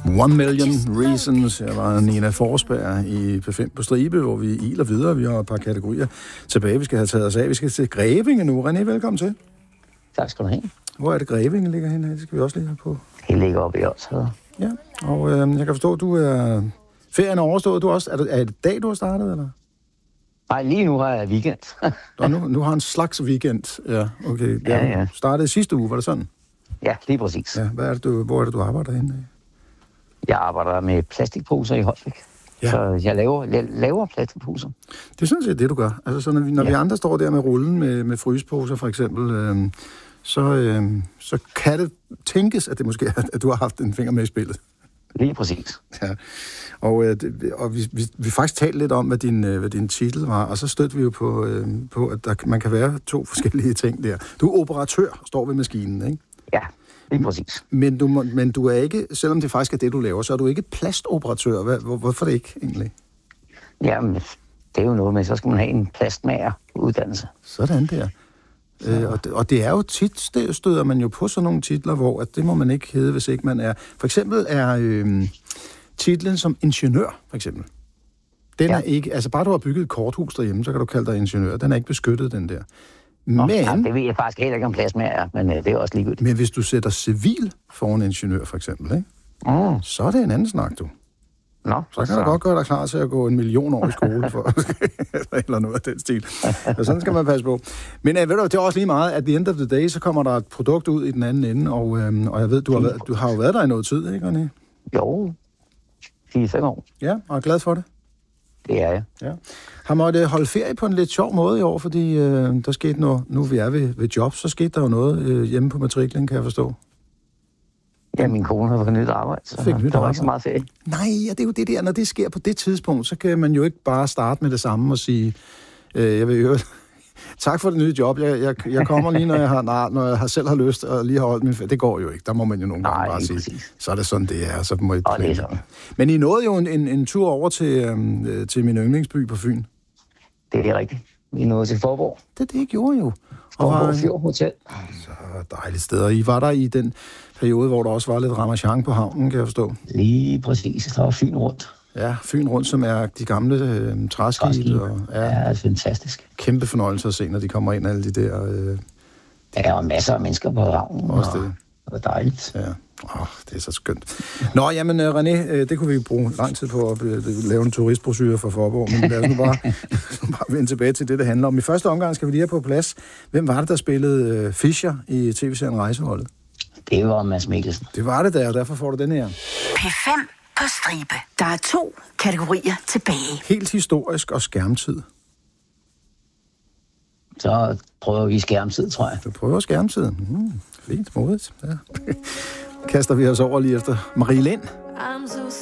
1 Million Reasons. Jeg var Nina Forsberg i P5 på Stribe, hvor vi iler videre. Vi har et par kategorier tilbage, vi skal have taget os af. Vi skal til Grevinge nu. René, velkommen til. Tak skal du have. Hvor er det Grevinge ligger henne? Det skal vi også lige have på. Det ligger oppe i Odsherred. Ja, og jeg kan forstå, at du er... Ferien er overstået. Du også... Er det dag, du har startet, eller? Nej, lige nu har jeg weekend. nu har en slags weekend. Ja, okay. Ja. Startede sidste uge, var det sådan? Ja, lige præcis. Ja, hvor er det, du arbejder henne? Jeg arbejder med plastikposer i Holbæk. Ja. Så jeg laver plastikposer. Det er sådan set det, du gør. Altså, så når vi andre står der med rullen med frysposer, for eksempel, så kan det tænkes, at det måske er, at du har haft en finger med i spillet. Lige præcis. Ja. Og vi faktisk talte lidt om, hvad din titel var, og så stødte vi jo på at man kan være 2 forskellige ting der. Du er operatør, står ved maskinen, ikke? Ja, lige præcis. Men du er ikke, selvom det faktisk er det, du laver, så er du ikke plastoperatør. Hvorfor det ikke, egentlig? Jamen, det er jo noget med, så skal man have en plastmager-uddannelse. Sådan der. Og det er jo tit, støder man jo på sådan nogle titler, hvor at det må man ikke hedde, hvis ikke man er... For eksempel er titlen som ingeniør, for eksempel. Den er ikke... Altså bare du har bygget et korthus derhjemme, så kan du kalde dig ingeniør. Den er ikke beskyttet, den der. Men... det ved jeg faktisk heller ikke om plastmager, men det er også ligegyldigt. Men hvis du sætter civil foran ingeniør, for eksempel, ikke? Så er det en anden snak, du. Nå, så kan du godt gøre dig klar til at gå 1 million år i skole for eller noget af den stil. Og sådan skal man passe på. Men ved du, det er også lige meget, at the end of the day, så kommer der et produkt ud i den anden ende, og jeg ved, du har jo været der i noget tid, ikke, René? Jo, 4-5 år. Ja, og er glad for det? Det er jeg. Ja. Har måttet holde ferie på en lidt sjov måde i år, fordi der skete noget, nu vi er ved job, så skete der jo noget hjemme på matriklen, kan jeg forstå. Ja, min kone har fået nyt arbejde, så der var ikke så meget ferie. Nej, ja, det er jo det der, når det sker på det tidspunkt, så kan man jo ikke bare starte med det samme og sige, jeg vil høre, tak for det nye job, jeg kommer lige, når jeg selv har lyst og lige har holdt min ferie. Det går jo ikke, der må man jo nogle gange bare sige, præcis. Så er det sådan, det er, så må I det er sådan. Men I nåede jo en tur over til min yndlingsby på Fyn. Det er rigtigt. Vi nåede til Forborg. Det gjorde jo. Forborg Fjord Hotel. Så dejligt sted. Og I var der i den periode, hvor der også var lidt ramachan på havnen, kan jeg forstå. Lige præcis. Der var Fyn rundt. Ja, Fyn rundt, som er de gamle træskibe. Ja, det er fantastisk. Kæmpe fornøjelse at se, når de kommer ind, alle de der... Der var masser af mennesker på havnen. Også det. Det var dejligt. Ja. Det er så skønt. Nå, jamen René, det kunne vi bruge lang tid på at lave en turistbrochure for Forborg, men lad os nu bare vende tilbage til det handler om. I første omgang skal vi lige have på plads. Hvem var det, der spillede Fischer i tv-serien Rejseholdet? Det var Mads Mikkelsen. Det var det der, og derfor får du den her. P5 på stribe. Der er 2 kategorier tilbage. Helt historisk og skærmtid. Så prøver vi skærmtid, tror jeg. Du prøver skærmtid. Fint, modigt. Ja. Kaster vi os over lige efter Marie Lind.